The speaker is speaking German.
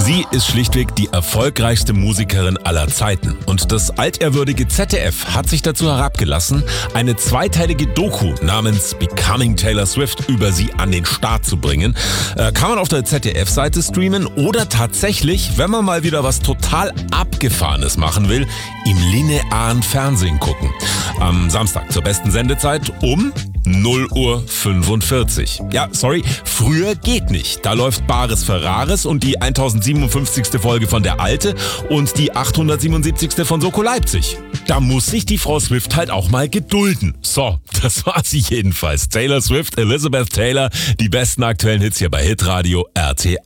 Sie ist schlichtweg die erfolgreichste Musikerin aller Zeiten. Und das altehrwürdige ZDF hat sich dazu herabgelassen, eine zweiteilige Doku namens Becoming Taylor Swift über sie an den Start zu bringen. Kann man auf der ZDF-Seite streamen oder tatsächlich, wenn man mal wieder was total Abgefahrenes machen will, im linearen Fernsehen gucken. Am Samstag zur besten Sendezeit um 0:45 Uhr. Ja, sorry, früher geht nicht. Da läuft Bares für Rares und die 1057. Folge von Der Alte und die 877. von Soko Leipzig. Da muss sich die Frau Swift halt auch mal gedulden. So, das war sie jedenfalls. Taylor Swift, Elizabeth Taylor, die besten aktuellen Hits hier bei Hitradio RT.